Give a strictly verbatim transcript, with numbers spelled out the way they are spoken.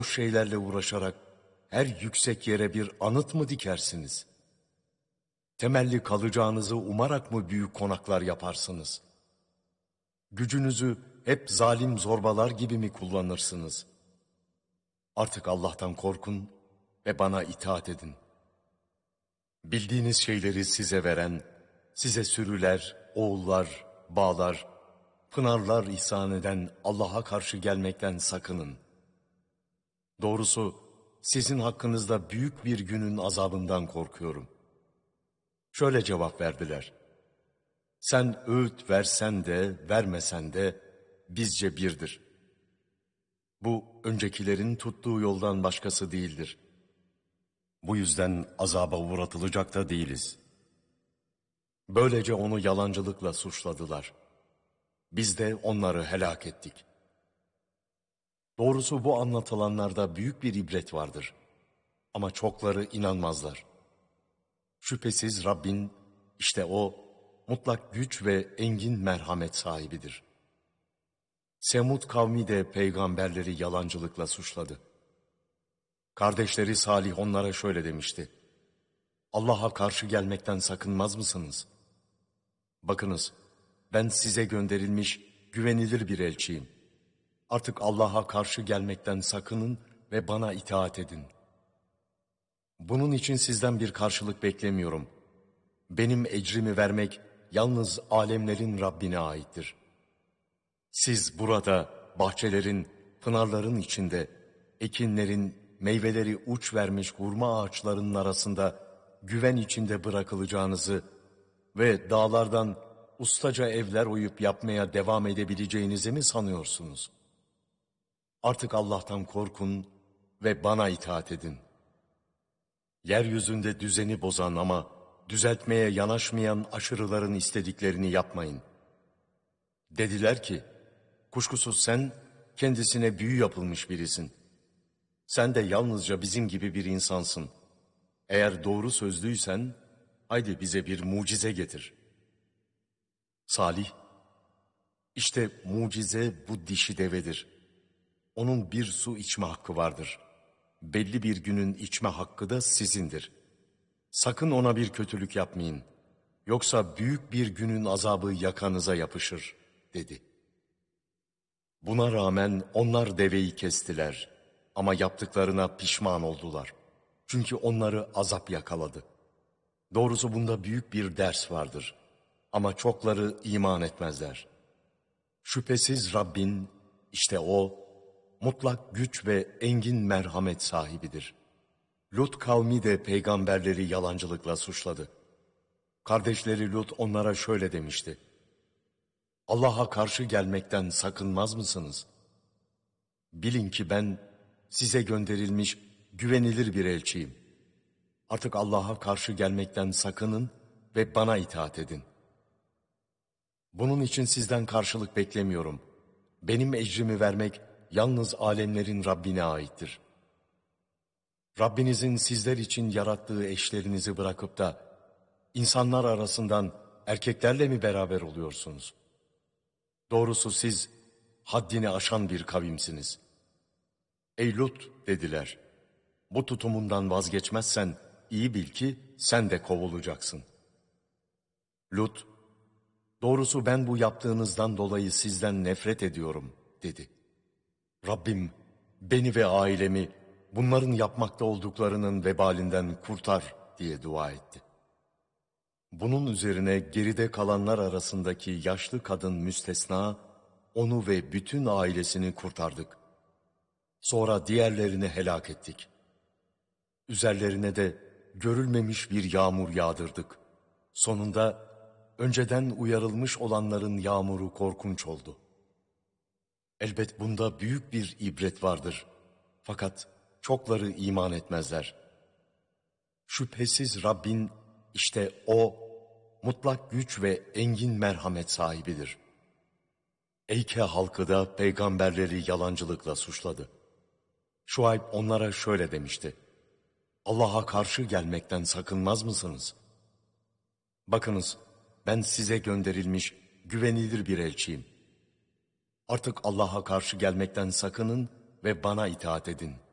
Bu şeylerle uğraşarak her yüksek yere bir anıt mı dikersiniz? Temelli kalacağınızı umarak mı büyük konaklar yaparsınız? Gücünüzü hep zalim zorbalar gibi mi kullanırsınız? Artık Allah'tan korkun ve bana itaat edin. Bildiğiniz şeyleri size veren, size sürüler, oğullar, bağlar, pınarlar ihsan eden Allah'a karşı gelmekten sakının. Doğrusu sizin hakkınızda büyük bir günün azabından korkuyorum. Şöyle cevap verdiler: sen öğüt versen de vermesen de bizce birdir. Bu öncekilerin tuttuğu yoldan başkası değildir. Bu yüzden azaba uğratılacak da değiliz. Böylece onu yalancılıkla suçladılar. Biz de onları helak ettik. Doğrusu bu anlatılanlarda büyük bir ibret vardır. Ama çokları inanmazlar. Şüphesiz Rabbin, işte O, mutlak güç ve engin merhamet sahibidir. Semud kavmi de peygamberleri yalancılıkla suçladı. Kardeşleri Salih onlara şöyle demişti: Allah'a karşı gelmekten sakınmaz mısınız? Bakınız, ben size gönderilmiş güvenilir bir elçiyim. Artık Allah'a karşı gelmekten sakının ve bana itaat edin. Bunun için sizden bir karşılık beklemiyorum. Benim ecrimi vermek yalnız alemlerin Rabbine aittir. Siz burada bahçelerin, pınarların içinde, ekinlerin, meyveleri uç vermiş hurma ağaçlarının arasında güven içinde bırakılacağınızı ve dağlardan ustaca evler oyup yapmaya devam edebileceğinizi mi sanıyorsunuz? Artık Allah'tan korkun ve bana itaat edin. Yeryüzünde düzeni bozan ama düzeltmeye yanaşmayan aşırıların istediklerini yapmayın. Dediler ki, kuşkusuz sen kendisine büyü yapılmış birisin. Sen de yalnızca bizim gibi bir insansın. Eğer doğru sözlüysen, haydi bize bir mucize getir. Salih, işte mucize bu dişi devedir. Onun bir su içme hakkı vardır. Belli bir günün içme hakkı da sizindir. Sakın ona bir kötülük yapmayın. Yoksa büyük bir günün azabı yakanıza yapışır, dedi. Buna rağmen onlar deveyi kestiler. Ama yaptıklarına pişman oldular. Çünkü onları azap yakaladı. Doğrusu bunda büyük bir ders vardır. Ama çokları iman etmezler. Şüphesiz Rabbin, işte O, mutlak güç ve engin merhamet sahibidir. Lut kavmi de peygamberleri yalancılıkla suçladı. Kardeşleri Lut onlara şöyle demişti: Allah'a karşı gelmekten sakınmaz mısınız? Bilin ki ben size gönderilmiş güvenilir bir elçiyim. Artık Allah'a karşı gelmekten sakının ve bana itaat edin. Bunun için sizden karşılık beklemiyorum. Benim ecrimi vermek yalnız alemlerin Rabbine aittir. Rabbinizin sizler için yarattığı eşlerinizi bırakıp da insanlar arasından erkeklerle mi beraber oluyorsunuz? Doğrusu siz haddini aşan bir kavimsiniz. Ey Lut, dediler, bu tutumundan vazgeçmezsen iyi bil ki sen de kovulacaksın. Lut, doğrusu ben bu yaptığınızdan dolayı sizden nefret ediyorum, dedi. Rabbim beni ve ailemi bunların yapmakta olduklarının vebalinden kurtar diye dua etti. Bunun üzerine geride kalanlar arasındaki yaşlı kadın müstesna, onu ve bütün ailesini kurtardık. Sonra diğerlerini helak ettik. Üzerlerine de görülmemiş bir yağmur yağdırdık. Sonunda önceden uyarılmış olanların yağmuru korkunç oldu. Elbet bunda büyük bir ibret vardır. Fakat çokları iman etmezler. Şüphesiz Rabbin, işte O, mutlak güç ve engin merhamet sahibidir. Eyke halkı da peygamberleri yalancılıkla suçladı. Şuayb onlara şöyle demişti: Allah'a karşı gelmekten sakınmaz mısınız? Bakınız, ben size gönderilmiş güvenilir bir elçiyim. Artık Allah'a karşı gelmekten sakının ve bana itaat edin.